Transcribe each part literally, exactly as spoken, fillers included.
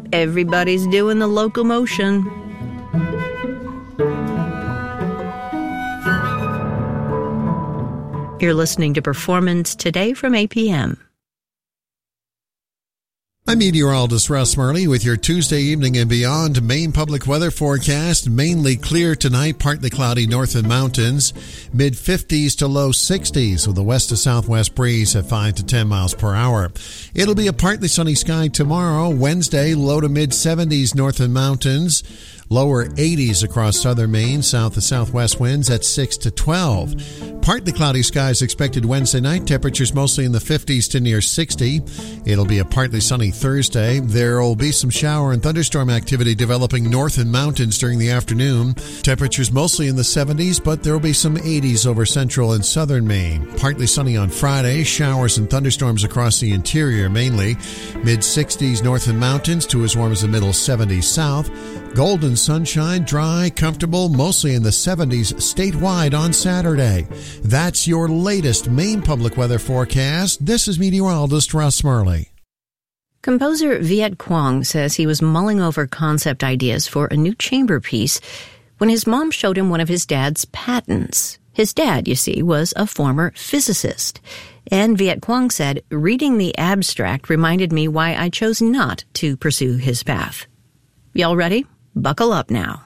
everybody's doing the locomotion. You're listening to Performance Today from A P M. I'm meteorologist Russ Murley with your Tuesday evening and beyond Maine public weather forecast. Mainly clear tonight, partly cloudy north and mountains, mid fifties to low sixties with a west to southwest breeze at five to ten miles per hour. It'll be a partly sunny sky tomorrow, Wednesday, low to mid seventies north and mountains, lower eighties across southern Maine, south to southwest winds at six to twelve. Partly cloudy skies expected Wednesday night, temperatures mostly in the fifties to near sixty. It'll be a partly sunny Thursday. There will be some shower and thunderstorm activity developing north and mountains during the afternoon. Temperatures mostly in the seventies, but there will be some eighties over central and southern Maine. Partly sunny on Friday, showers and thunderstorms across the interior mainly. mid sixties north and mountains to as warm as the middle seventies south. Golden sunshine, dry, comfortable, mostly in the seventies statewide on Saturday. That's your latest Maine public weather forecast. This is meteorologist Russ Murley. Composer Viet Quang says he was mulling over concept ideas for a new chamber piece when his mom showed him one of his dad's patents. His dad, you see, was a former physicist. And Viet Quang said, reading the abstract reminded me why I chose not to pursue his path. Y'all ready? Buckle up now.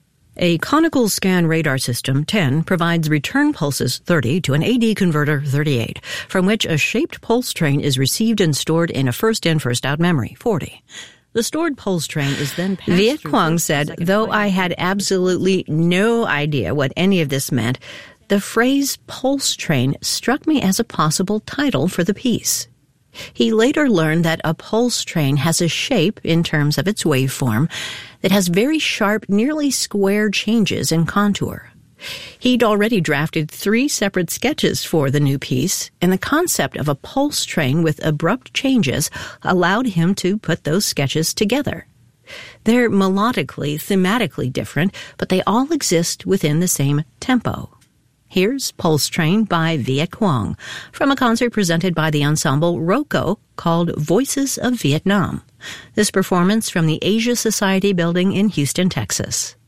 A conical scan radar system ten provides return pulses thirty to an A D converter thirty-eight, from which a shaped pulse train is received and stored in a first-in, first-out memory forty. The stored pulse train is then passed Viet Quang said, though I had absolutely no idea what any of this meant, the phrase pulse train struck me as a possible title for the piece. He later learned that a pulse train has a shape, in terms of its waveform, that has very sharp, nearly square changes in contour. He'd already drafted three separate sketches for the new piece, and the concept of a pulse train with abrupt changes allowed him to put those sketches together. They're melodically, thematically different, but they all exist within the same tempo. Here's Pulse Train by Viet Quang from a concert presented by the ensemble ROCO called Voices of Vietnam. This performance from the Asia Society building in Houston, Texas.